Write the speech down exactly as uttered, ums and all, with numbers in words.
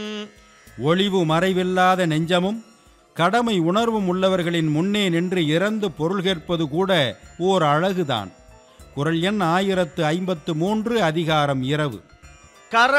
ஒளிவு மறைவில்லாத நெஞ்சமும் கடமை உணர்வும் உள்ளவர்களின் முன்னே நின்று இறந்து பொருள் கேட்பது கூட ஓர் அழகுதான். குறள் எண் ஆயிரத்து ஐம்பத்து மூன்று, அதிகாரம் இரவு. கர